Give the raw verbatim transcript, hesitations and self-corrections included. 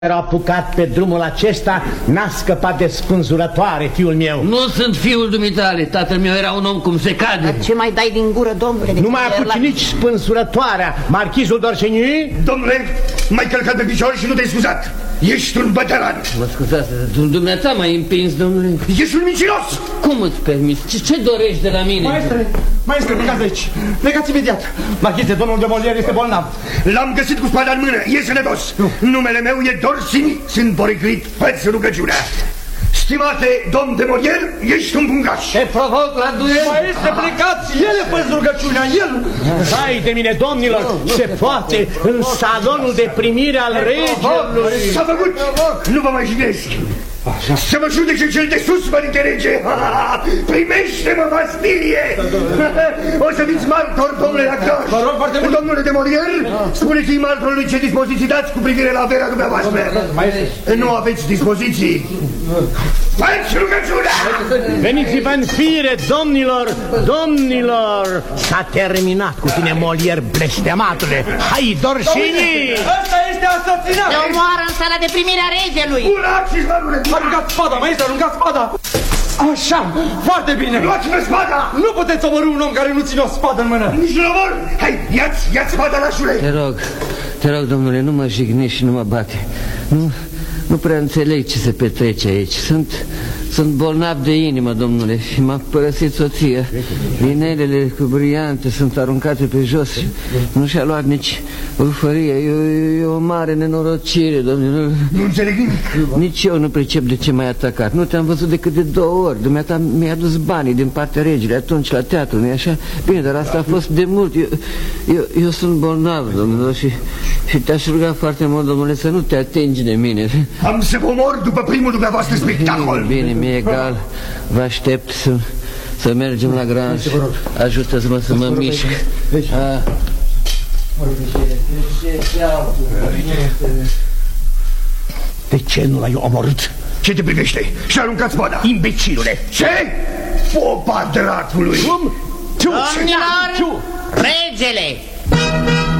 Era apucat pe drumul acesta, n-a scăpat de spânzurătoare, fiul meu. Nu sunt fiul dumitale, tatăl meu era un om cum se cade. Dar ce mai dai din gură, domnule? Nu mai apuci nici spânzurătoarea, marchizul d'Orsegny? Domnule, m-ai călcat pe picior și nu te-ai scuzat. Ești un bătălan. Mă scuzați, dumneata m-ai împins, domnule. Ești un mincinos. Cum îți permiți? Ce, ce dorești de la mine? Maestre, maestre, plecați de aici. Plecați imediat. Marchize, domnul de Molière este bolnav. L-am găsit cu spada în mână, e sănătos. Numele meu e D'Orsegny. Sunt poriclit, fă-ți rugăciunea. Stimate domn de Molière, ești un bungaș. Te provoc la duel. Maestre, plecați, el e fă-ți rugăciunea, el. Hai de mine, domnilor, se poate în salonul de primire al regelui. S-a făcut, nu vă mai jignesc. Să mă judece cel de sus, părinte rege. Primește-mă, Vastilie. O să fiți martor, domnule actor. Vă rog foarte mult. Domnule de Molière, spuneți-i martorului ce dispoziții dați cu privire la averea dumneavoastră. Nu aveți dispoziții. Faci rugăciunea. Veniți-vă în fire, domnilor, domnilor. S-a terminat cu tine, Molière, blestematule. Hai, D'Orsegny. Ăsta este asasinat. Se omoară în sala de primire a regelui. Urați-și, mărule. Aruncați spada, maestre, aruncați spada. Așa, foarte bine. Luați-vă spada. Nu puteți omorî un om care nu ține o spadă în mână. Nici nu omor. Hai, ia-ți, ia-ți spada, lașule. Te rog, te rog, domnule, nu mă jignești și nu mă bate. Nu, nu prea înțeleg ce se petrece aici. Sunt, sunt bolnav de inimă, domnule, și m-a părăsit soția. Inelele cu briante sunt aruncate pe jos. Nu și-a luat nici rufărie. E, e o mare nenorocire, domnule. Nu înțeleg nimic. Nici eu nu pricep de ce m-ai atacat. Nu te-am văzut decât de două ori. Dumneata mi-a dus banii din partea regele atunci la teatru, nu-i așa? Bine, dar asta a fost de mult. Eu, eu, eu sunt bolnav, domnule, și, și te-aș ruga foarte mult, domnule, să nu te atingi de mine. Am să vă omor după primul dumneavoastră spectacol. Bine, bine, mi-e egal. Vă aștept să, să mergem la Granj. Ajută-mă să mă mișc. De ce nu l-ai omorât? Ce te privește? Și-a aruncat spada. Imbecilule! Ce? Popa dracului! Cum? Domnilor, regele!